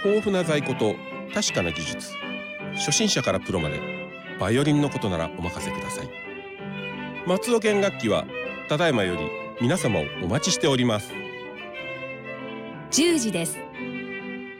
豊富な在庫と確かな技術、初心者からプロまでバイオリンのことならお任せください。松尾弦楽器はただいまより皆様をお待ちしております。 10時です。